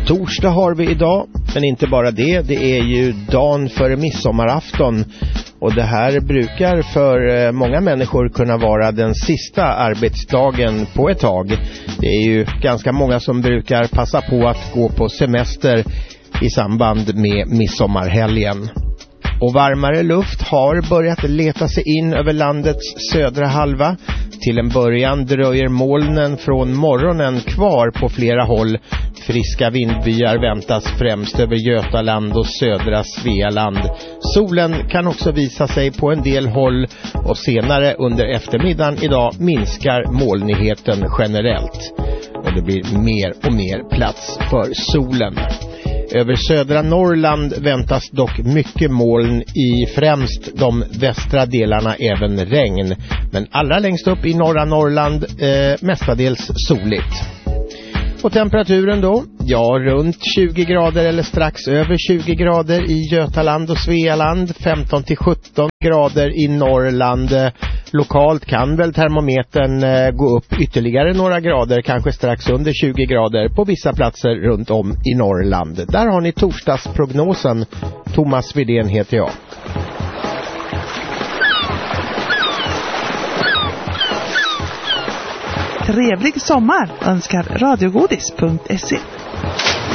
Torsdag har vi idag, men inte bara det. Det är ju dagen före midsommarafton. Och det här brukar för många människor kunna vara den sista arbetsdagen på ett tag. Det är ju ganska många som brukar passa på att gå på semester i samband med midsommarhelgen. Och varmare luft har börjat leta sig in över landets södra halva. Till en början dröjer molnen från morgonen kvar på flera håll. Friska vindbyar väntas främst över Götaland och södra Svealand. Solen kan också visa sig på en del håll och senare under eftermiddagen idag minskar molnigheten generellt. Och det blir mer och mer plats för solen. Över södra Norrland väntas dock mycket moln, i främst de västra delarna även regn. Men allra längst upp i norra Norrland mestadels soligt. Och temperaturen då? Ja, runt 20 grader eller strax över 20 grader i Götaland och Svealand. 15-17 grader i Norrland. Lokalt kan väl termometern gå upp ytterligare några grader, kanske strax under 20 grader på vissa platser runt om i Norrland. Där har ni torsdagsprognosen. Thomas Widén heter jag. Trevlig sommar önskar radiogodis.se.